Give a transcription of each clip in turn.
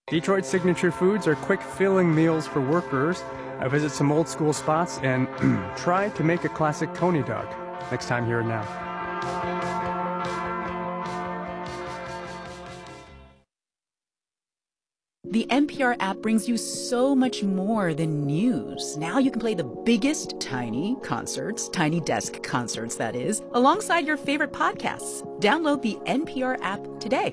Detroit's signature foods are quick filling meals for workers. Visit some old school spots and try to make a classic coney dog next time here and now. The NPR app brings you so much more than news. Now you can play the biggest tiny concerts, tiny desk concerts, that is, alongside your favorite podcasts. Download the NPR app today.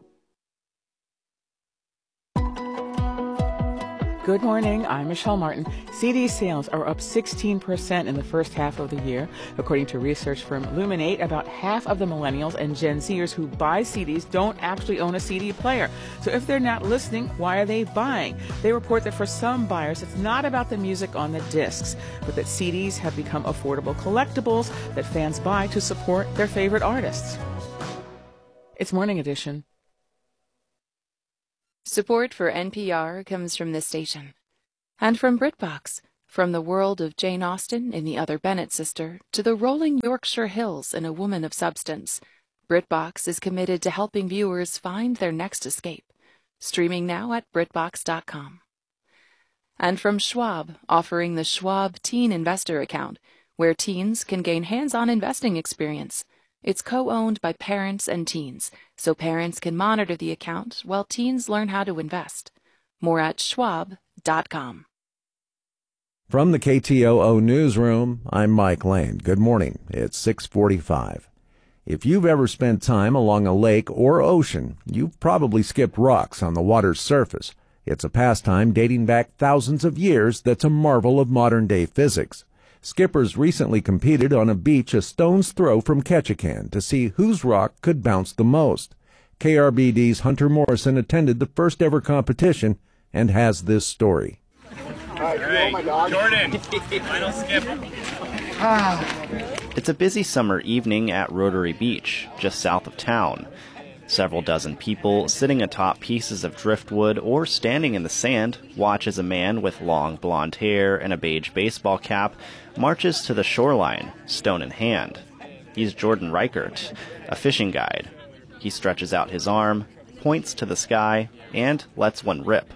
Good morning, I'm Michelle Martin. CD sales are up 16% in the first half of the year. According to research firm Luminate, about half of the millennials and Gen Zers who buy CDs don't actually own a CD player. So if they're not listening, why are they buying? They report that for some buyers, it's not about the music on the discs, but that CDs have become affordable collectibles that fans buy to support their favorite artists. It's Morning Edition. Support for NPR comes from this station. And from BritBox, from the world of Jane Austen in The Other Bennett Sister to the rolling Yorkshire Hills in A Woman of Substance, BritBox is committed to helping viewers find their next escape. Streaming now at BritBox.com. And from Schwab, offering the Schwab Teen Investor Account, where teens can gain hands-on investing experience. It's co-owned by parents and teens, so parents can monitor the account while teens learn how to invest. More at schwab.com. From the KTOO Newsroom, I'm Mike Lane. Good morning. It's 6:45. If you've ever spent time along a lake or ocean, you've probably skipped rocks on the water's surface. It's a pastime dating back thousands of years that's a marvel of modern-day physics. Skippers recently competed on a beach a stone's throw from Ketchikan to see whose rock could bounce the most. KRBD's Hunter Morrison attended the first ever competition and has this story. All right, Jordan, final skip. It's a busy summer evening at Rotary Beach, just south of town. Several dozen people sitting atop pieces of driftwood or standing in the sand watch as a man with long blonde hair and a beige baseball cap marches to the shoreline, stone in hand. He's Jordan Reichert, a fishing guide. He stretches out his arm, points to the sky, and lets one rip.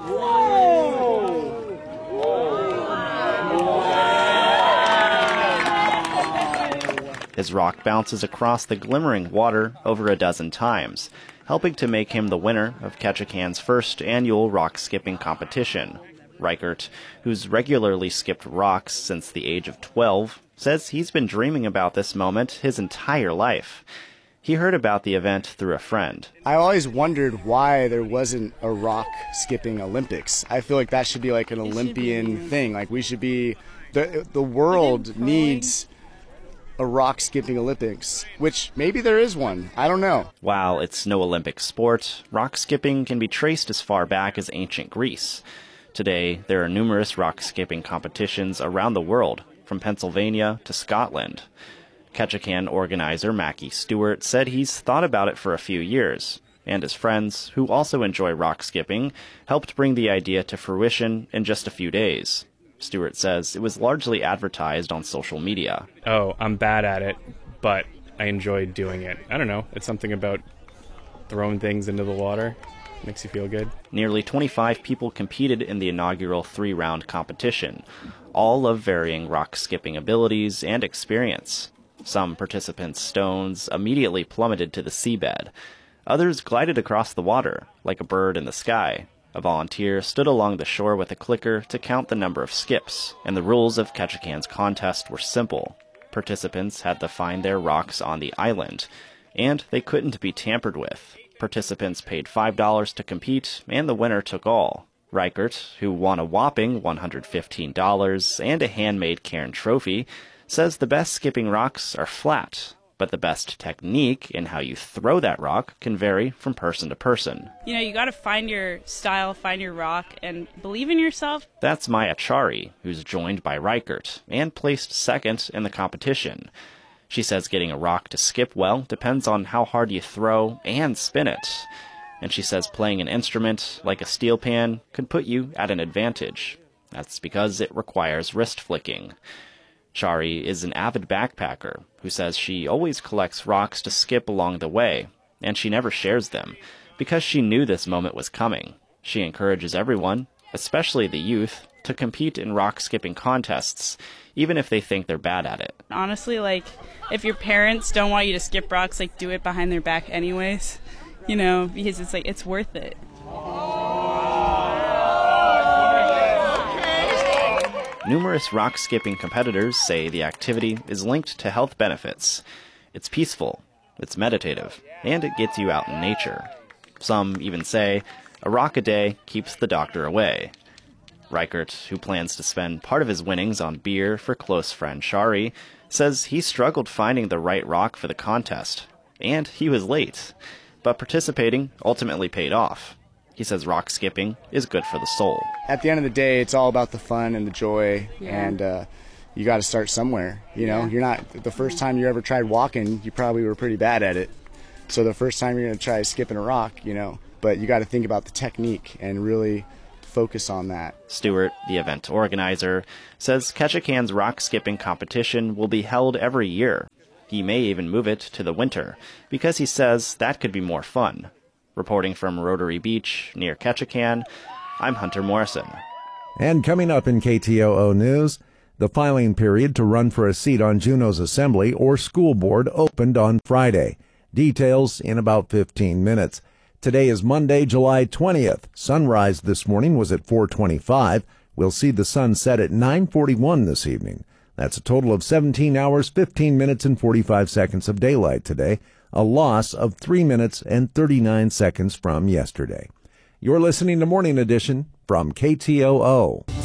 His rock bounces across the glimmering water over a dozen times, helping to make him the winner of Ketchikan's first annual rock skipping competition. Reichert, who's regularly skipped rocks since the age of 12, says he's been dreaming about this moment his entire life. He heard about the event through a friend. I always wondered why there wasn't a rock skipping Olympics. I feel like that should be like an Olympian thing. Like we should be, the world needs a rock skipping Olympics, which maybe there is one. I don't know. While it's no Olympic sport, rock skipping can be traced as far back as ancient Greece. Today, there are numerous rock skipping competitions around the world, from Pennsylvania to Scotland. Ketchikan organizer Mackie Stewart said he's thought about it for a few years, and his friends, who also enjoy rock skipping, helped bring the idea to fruition in just a few days. Stewart says it was largely advertised on social media. Oh, I'm bad at it, but I enjoy doing it. I don't know. It's something about throwing things into the water. Makes you feel good. Nearly 25 people competed in the inaugural 3-round competition, all of varying rock skipping abilities and experience. Some participants' stones immediately plummeted to the seabed. Others glided across the water, like a bird in the sky. A volunteer stood along the shore with a clicker to count the number of skips, and the rules of Ketchikan's contest were simple. Participants had to find their rocks on the island, and they couldn't be tampered with. Participants paid $5 to compete, and the winner took all. Reichert, who won a whopping $115 and a handmade Cairn trophy, says the best skipping rocks are flat, but the best technique in how you throw that rock can vary from person to person. You know, you got to find your style, find your rock, and believe in yourself. That's Maya Chari, who's joined by Reichert and placed second in the competition. She says getting a rock to skip well depends on how hard you throw and spin it. And she says playing an instrument like a steel pan could put you at an advantage. That's because it requires wrist flicking. Chari is an avid backpacker who says she always collects rocks to skip along the way, and she never shares them because she knew this moment was coming. She encourages everyone, especially the youth, to compete in rock skipping contests, even if they think they're bad at it. Honestly, like, if your parents don't want you to skip rocks, like, do it behind their back anyways, you know, because it's like, it's worth it. Numerous rock skipping competitors say the activity is linked to health benefits. It's peaceful, it's meditative, and it gets you out in nature. Some even say a rock a day keeps the doctor away. Reichert, who plans to spend part of his winnings on beer for close friend Shari, says he struggled finding the right rock for the contest, and he was late. But participating ultimately paid off. He says rock skipping is good for the soul. At the end of the day, it's all about the fun and the joy, and you got to start somewhere. You know, you're not the first time you ever tried walking, you probably were pretty bad at it. So the first time you're going to try skipping a rock, you know, but you got to think about the technique and really focus on that. Stewart, the event organizer, says Ketchikan's rock skipping competition will be held every year. He may even move it to the winter because he says that could be more fun. Reporting from Rotary Beach near Ketchikan, I'm Hunter Morrison. And coming up in KTOO News, the filing period to run for a seat on Juneau's assembly or school board opened on Friday. Details in about 15 minutes. Today is Monday, July 20th. Sunrise this morning was at 4:25. We'll see the sun set at 9:41 this evening. That's a total of 17 hours, 15 minutes, and 45 seconds of daylight today, a loss of 3 minutes and 39 seconds from yesterday. You're listening to Morning Edition from KTOO.